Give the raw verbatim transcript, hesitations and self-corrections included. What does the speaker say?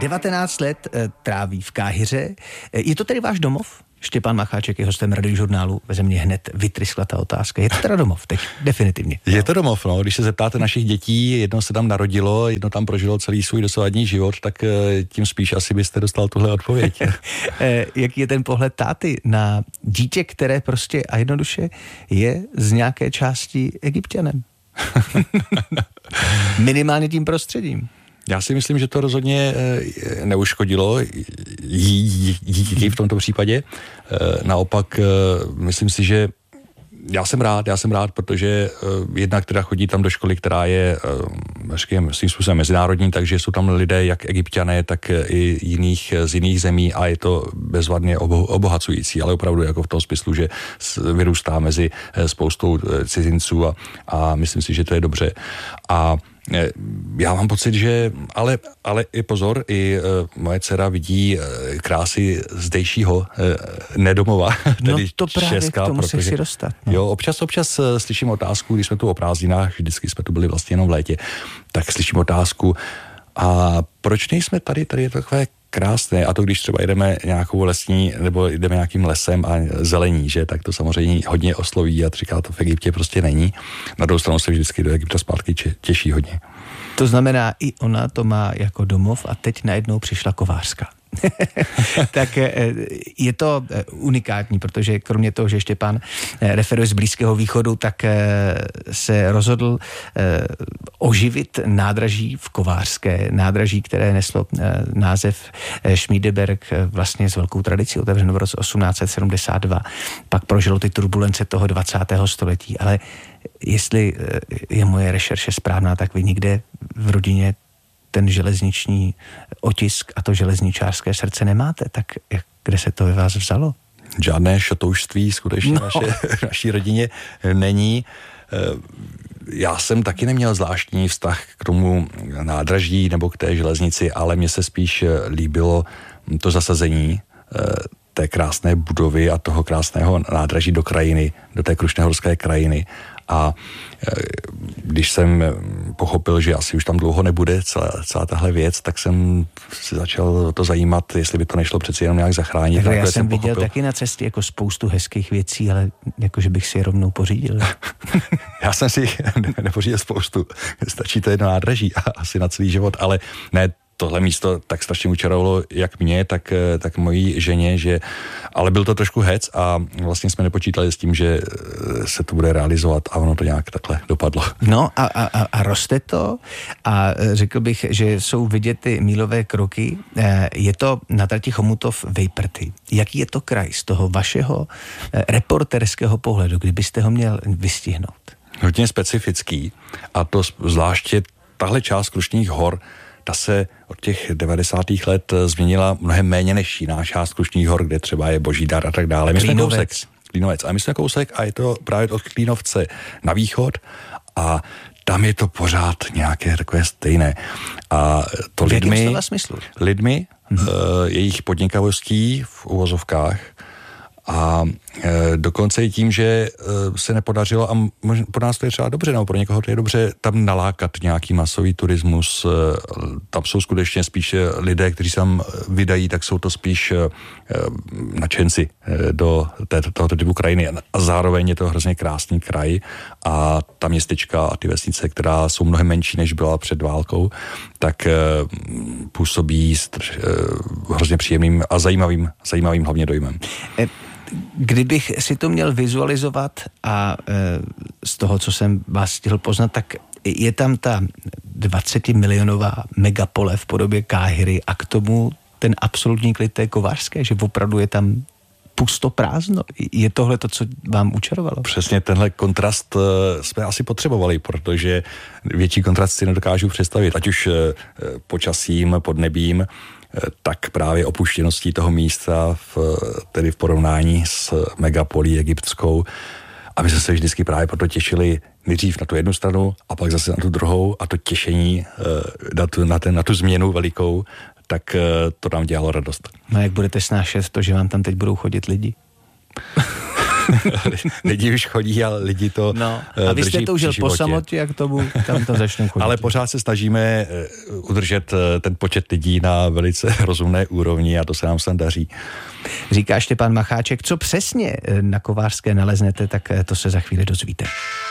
devatenáct let tráví v Káhiře. Je to tedy váš domov? Štěpán Macháček je hostem Radiožurnálu. Ve mě hned vytryskla ta otázka. Je to teda domov teď? Definitivně. Je to domov, no. Když se zeptáte našich dětí, jedno se tam narodilo, jedno tam prožilo celý svůj dosavadní život, tak tím spíš asi byste dostal tuhle odpověď. Jaký je ten pohled táty na dítě, které prostě a jednoduše je z nějaké části Egypťanem? Minimálně tím prostředím. Já si myslím, že to rozhodně neuškodilo jí v tomto případě. Naopak, myslím si, že já jsem rád, já jsem rád, protože jedna, která chodí tam do školy, která je, řekněme, svým způsobem mezinárodní, takže jsou tam lidé, jak Egypťané, tak i jiných, z jiných zemí a je to bezvadně obohacující, ale opravdu jako v tom smyslu, že vyrůstá mezi spoustou cizinců a, a myslím si, že to je dobře. A já mám pocit, že, ale, ale i pozor, i uh, moje dcera vidí uh, krásy zdejšího uh, nedomova, tedy no to právě Česka, k tomu protože, se si dostat. No. Jo, občas, občas uh, slyším otázku, když jsme tu o prázdninách, vždycky jsme tu byli vlastně jenom v létě, tak slyším otázku, a proč nejsme tady, tady je to takové krásné, a to když třeba jdeme nějakou lesní, nebo jdeme nějakým lesem a zelení, že, tak to samozřejmě hodně osloví a říká, to v Egyptě prostě není. Na druhou stranu se vždycky do Egypta zpátky těší hodně. To znamená, i ona to má jako domov a teď najednou přišla kovářská. Tak je to unikátní, protože kromě toho, že Štěpán referuje z Blízkého východu, tak se rozhodl oživit nádraží v Kovářské. Nádraží, které neslo název Schmiedeberg, vlastně s velkou tradicí, otevřeno v roce osmnáct set sedmdesát dva. Pak prožilo ty turbulence toho dvacátého století, ale jestli je moje rešerše správná, tak vy nikde v rodině ten železniční otisk a to železničářské srdce nemáte, tak jak, kde se to ve vás vzalo? Žádné šotoušství skutečně no. naše, naší rodině není. Já jsem taky neměl zvláštní vztah k tomu nádraží nebo k té železnici, ale mně se spíš líbilo to zasazení té krásné budovy a toho krásného nádraží do krajiny, do té krušnohorské krajiny. A když jsem pochopil, že asi už tam dlouho nebude celá, celá tahle věc, tak jsem si začal to zajímat, jestli by to nešlo přeci jenom nějak zachránit. Tak já jsem, jsem viděl pochopil. taky na cestě jako spoustu hezkých věcí, ale jakože bych si je rovnou pořídil. Já jsem si nepořídil spoustu. Stačí to jedno nádraží a asi na celý život, ale ne, tohle místo tak strašně učarovalo jak mě, tak, tak mojí ženě, že, ale byl to trošku hec a vlastně jsme nepočítali s tím, že se to bude realizovat a ono to nějak takhle dopadlo. No a, a, a roste to a řekl bych, že jsou vidět ty mílové kroky. Je to na trati Chomutov-Vejprty. Jaký je to kraj z toho vašeho reporterského pohledu, kdybyste ho měl vystihnout? Hodně specifický a to zvláště tahle část Krušných hor, ta se od těch devadesátých let změnila mnohem méně než jiná část Krušných hor, kde třeba je Božídar a tak dále. My jsme kousek. Klínovec. A my jsme kousek a je to právě od Klínovce na východ a tam je to pořád nějaké takové stejné. A to v lidmi, jakém slova smyslu? lidmi mm-hmm. uh, jejich podnikavostí v uvozovkách a e, dokonce i tím, že e, se nepodařilo, a možná pro nás to je třeba dobře, nebo pro někoho to je dobře, tam nalákat nějaký masový turismus. E, tam jsou skutečně spíš lidé, kteří se tam vydají, tak jsou to spíš e, nadšenci e, do této, tohoto typu krajiny. A zároveň je to hrozně krásný kraj a ta městečka a ty vesnice, která jsou mnohem menší, než byla před válkou, tak e, působí str, e, hrozně příjemným a zajímavým, zajímavým hlavně dojmem. E- Kdybych si to měl vizualizovat a e, z toho, co jsem vás stihl poznat, tak je tam ta dvacetimilionová megapole v podobě Káhiry a k tomu ten absolutní klid té kovářské, že opravdu je tam pusto prázdno. Je tohle to, co vám učarovalo? Přesně tenhle kontrast jsme asi potřebovali, protože větší kontrast si nedokážu představit, ať už počasím, podnebím, tak právě opuštěností toho místa, v, tedy v porovnání s megapolí egyptskou. A my jsme se vždycky právě proto těšili nejdřív na tu jednu stranu a pak zase na tu druhou a to těšení na tu, na ten, na tu změnu velikou, tak to nám dělalo radost. No jak budete snášet to, že vám tam teď budou chodit lidi? lidi už chodí, ale lidi to no. A vy jste to užil po samotě, jak tomu tam to začnou chodit. Ale pořád se snažíme udržet ten počet lidí na velice rozumné úrovni a to se nám sem daří. Říká Štěpán Macháček. Co přesně na Kovářské naleznete, tak to se za chvíli dozvíte.